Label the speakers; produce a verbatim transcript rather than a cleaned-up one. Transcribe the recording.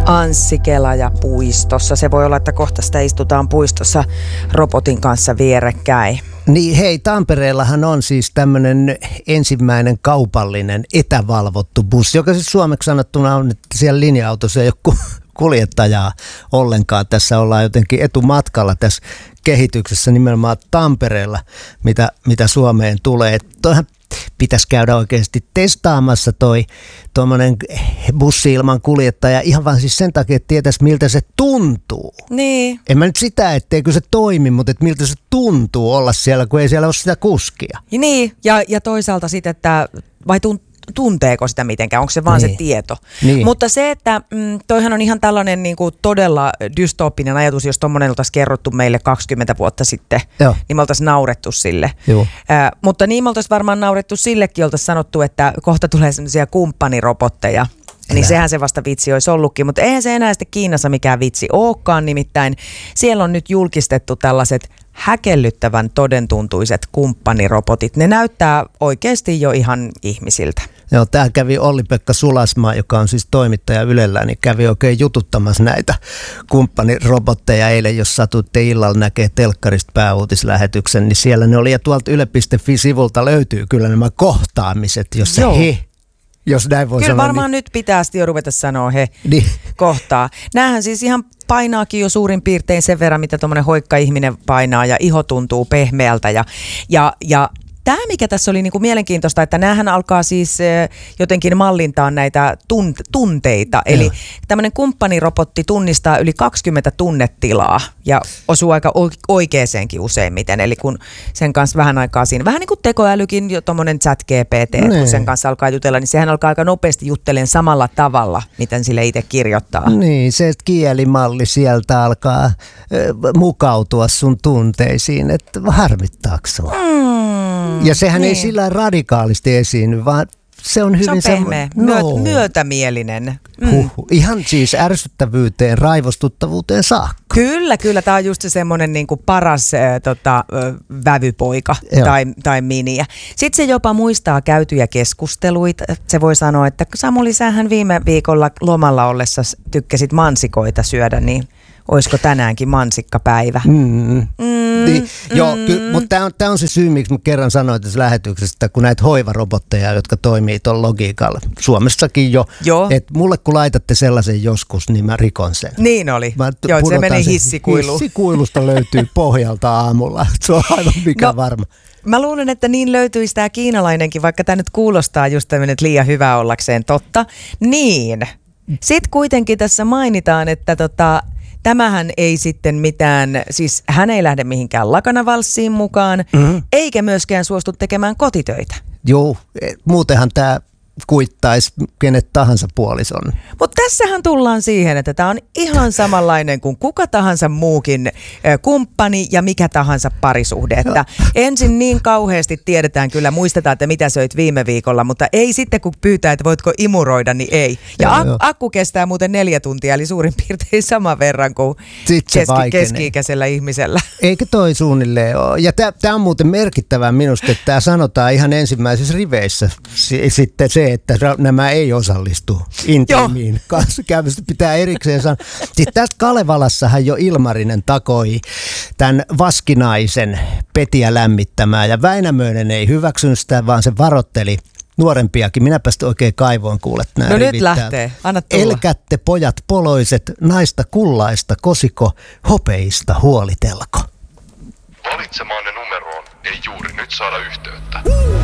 Speaker 1: Anssi Kelaja puistossa. Se voi olla, että kohta sitä istutaan puistossa robotin kanssa vierekkäin.
Speaker 2: Niin hei, Tampereellahan on siis tämmöinen ensimmäinen kaupallinen etävalvottu bussi, joka siis suomeksi sanottuna on, että siellä linja-autossa ei ole kuljettajaa ollenkaan. Tässä ollaan jotenkin etumatkalla tässä kehityksessä nimenomaan Tampereella, mitä, mitä Suomeen tulee. Toihan pitäisi käydä oikeasti testaamassa toi tuommoinen bussi ilman kuljettaja ihan vaan siis sen takia, että tietäisi miltä se tuntuu.
Speaker 1: Niin.
Speaker 2: En mä nyt sitä, etteikö se toimi, mutta että miltä se tuntuu olla siellä, kun ei siellä ole sitä kuskia.
Speaker 1: Ja niin, ja, ja toisaalta sitten, että vai tuntuu, tunteeko sitä mitenkään, onko se vaan niin. se tieto.
Speaker 2: Niin.
Speaker 1: Mutta se, että mm, toihan on ihan tällainen niin kuin todella dystooppinen ajatus, jos tommonen oltaisiin kerrottu meille kaksikymmentä vuotta sitten,
Speaker 2: Joo.
Speaker 1: niin me oltaisiin naurettu sille.
Speaker 2: Joo.
Speaker 1: Äh, mutta niin me oltaisiin varmaan naurettu sillekin, oltaisiin sanottu, että kohta tulee sellaisia kumppanirobotteja. Niin Älä. sehän se vasta vitsi olisi ollutkin, mutta eihän se enää sitten Kiinassa mikään vitsi olekaan, nimittäin siellä on nyt julkistettu tällaiset häkellyttävän todentuntuiset kumppanirobotit. Ne näyttää oikeasti jo ihan ihmisiltä.
Speaker 2: Joo, täällä kävi Olli-Pekka Sulasmaa, joka on siis toimittaja Ylellä, niin kävi oikein jututtamassa näitä kumppanirobotteja eilen, jos satuitte illalla näkee telkkarista pääuutislähetyksen, niin siellä ne oli, ja tuolta yle piste fi-sivulta löytyy kyllä nämä kohtaamiset, jos se
Speaker 1: Joo.
Speaker 2: he, jos näin voi
Speaker 1: Kyllä
Speaker 2: sanoa.
Speaker 1: varmaan
Speaker 2: niin...
Speaker 1: nyt pitää sitten jo ruveta sanoa he
Speaker 2: niin.
Speaker 1: kohtaa. Näähän siis ihan painaakin jo suurin piirtein sen verran, mitä tuommoinen hoikka ihminen painaa, ja iho tuntuu pehmeältä ja, ja, ja tämä, mikä tässä oli niinku mielenkiintoista, että näähän alkaa siis eh, jotenkin mallintaa näitä tunt- tunteita. Eli
Speaker 2: Joo.
Speaker 1: tämmöinen kumppanirobotti tunnistaa yli kaksikymmentä tunnetilaa ja osuu aika oikeeseenkin useimmiten. Eli kun sen kanssa vähän aikaa siinä, vähän niin kuin tekoälykin, jo tommoinen chat G P T, kun sen kanssa alkaa jutella, niin sehän alkaa aika nopeasti juttelemaan samalla tavalla, miten sille itse kirjoittaa.
Speaker 2: Niin, se kielimalli sieltä alkaa äh, mukautua sun tunteisiin, että harmittaako sua?
Speaker 1: Mm.
Speaker 2: Ja sehän
Speaker 1: niin.
Speaker 2: ei sillä radikaalisti esiinny, vaan se on hyvin...
Speaker 1: Se on pehmeä,
Speaker 2: semmo...
Speaker 1: Myöt,
Speaker 2: no.
Speaker 1: myötämielinen. Mm.
Speaker 2: Huhhuh. Ihan siis ärsyttävyyteen, raivostuttavuuteen saakka.
Speaker 1: Kyllä, kyllä. Tämä on just se semmoinen niin kuin paras äh, tota, äh, vävypoika tai, tai miniä. Sitten se jopa muistaa käytyjä keskusteluita. Se voi sanoa, että Samuli, sähän viime viikolla lomalla ollessa tykkäsit mansikoita syödä, niin olisiko tänäänkin mansikkapäivä?
Speaker 2: Mm.
Speaker 1: Mm.
Speaker 2: Niin,
Speaker 1: Mm.
Speaker 2: joo, ky- mutta tämä on, tää on se syy, miksi mä kerran sanoin tässä lähetyksessä, kun näitä hoivarobotteja, jotka toimii tuon logiikalla, Suomessakin jo, että mulle kun laitatte sellaisen joskus, niin mä rikon sen.
Speaker 1: Niin oli.
Speaker 2: Mä
Speaker 1: joo, se meni
Speaker 2: sen
Speaker 1: hissikuiluun.
Speaker 2: Hissikuilusta löytyy pohjalta aamulla, se on aivan mikä
Speaker 1: no,
Speaker 2: varma.
Speaker 1: Mä luulen, että niin löytyisi tämä kiinalainenkin, vaikka tämä nyt kuulostaa just tämmöinen liian hyvä ollakseen totta. Niin. Sitten kuitenkin tässä mainitaan, että tota... Tämähän ei sitten mitään, siis hän ei lähde mihinkään lakanavalssiin mukaan, mm-hmm. eikä myöskään suostu tekemään kotitöitä.
Speaker 2: Joo, muutenhan tämä kuittaisi kenet tahansa puolison.
Speaker 1: Mutta tässähän tullaan siihen, että tämä on ihan samanlainen kuin kuka tahansa muukin kumppani ja mikä tahansa parisuhde. Että ensin niin kauheasti tiedetään kyllä, muistetaan, että mitä söit viime viikolla, mutta ei sitten kun pyytää, että voitko imuroida, niin ei. Ja
Speaker 2: joo,
Speaker 1: ak-
Speaker 2: joo.
Speaker 1: akku kestää muuten neljä tuntia, eli suurin piirtein saman verran kuin keski- keski-ikäisellä ihmisellä.
Speaker 2: Eikä toi suunnilleen ole. Ja tämä on muuten merkittävää minusta, että tämä sanotaan ihan ensimmäisissä riveissä S- sitten se, että nämä ei osallistu intiimiin kanssakäymistä, pitää erikseen sanoa. Sitten tästä Kalevalassahan jo Ilmarinen takoi tämän vaskinaisen petiä lämmittämään ja Väinämöinen ei hyväksynyt sitä, vaan se varotteli nuorempiakin. Minäpä sitten oikein kaivoin kuulet nämä
Speaker 1: No
Speaker 2: rivit
Speaker 1: nyt lähtee, anna tulla.
Speaker 2: Elkätte pojat poloiset, naista kullaista kosiko, hopeista huolitelko.
Speaker 3: Valitsemaanne numeroon ei juuri nyt saada yhteyttä.